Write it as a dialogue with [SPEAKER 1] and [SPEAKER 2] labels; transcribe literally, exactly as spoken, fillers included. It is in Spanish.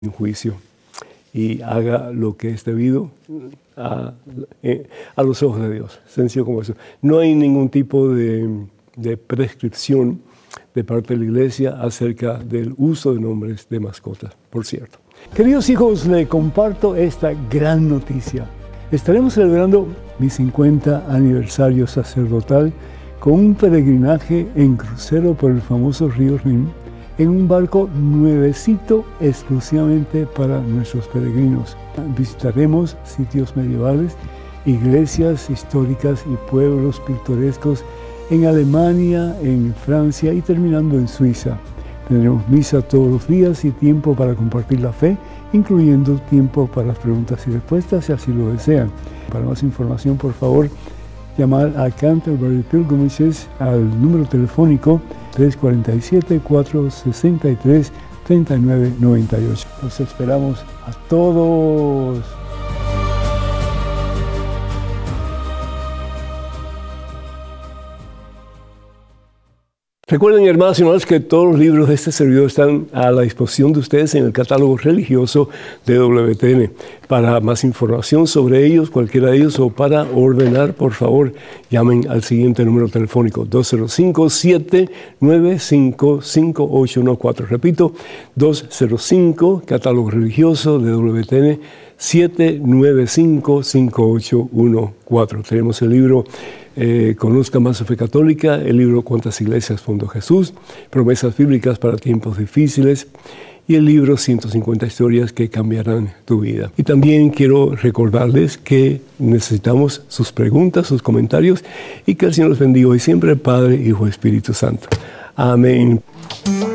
[SPEAKER 1] en juicio y haga lo que es debido a, a los ojos de Dios. Sencillo como eso. No hay ningún tipo de, de prescripción de parte de la Iglesia acerca del uso de nombres de mascotas, por cierto. Queridos hijos, les comparto esta gran noticia. Estaremos celebrando mi cincuenta aniversario sacerdotal con un peregrinaje en crucero por el famoso río Rin, en un barco nuevecito exclusivamente para nuestros peregrinos. Visitaremos sitios medievales, iglesias históricas y pueblos pintorescos en Alemania, en Francia y terminando en Suiza. Tendremos misa todos los días y tiempo para compartir la fe, incluyendo tiempo para las preguntas y respuestas si así lo desean. Para más información, por favor, llamar a Canterbury Pilgrimages al número telefónico tres cuatro siete, cuatro seis tres, tres nueve nueve ocho. Los esperamos a todos. Recuerden, hermanos y hermanas, que todos los libros de este servidor están a la disposición de ustedes en el catálogo religioso de W T N. Para más información sobre ellos, cualquiera de ellos, o para ordenar, por favor, llamen al siguiente número telefónico, dos cero cinco, siete nueve cinco, cinco ocho uno cuatro. Repito, dos cero cinco, catálogo religioso de W T N, siete nueve cinco, cinco ocho uno cuatro. Tenemos el libro Eh, Conozca más su fe católica, el libro Cuántas iglesias fundó Jesús, Promesas bíblicas para tiempos difíciles y el libro ciento cincuenta historias que cambiarán tu vida. Y también quiero recordarles que necesitamos sus preguntas, sus comentarios y que el Señor los bendiga hoy siempre, Padre, Hijo y Espíritu Santo. Amén.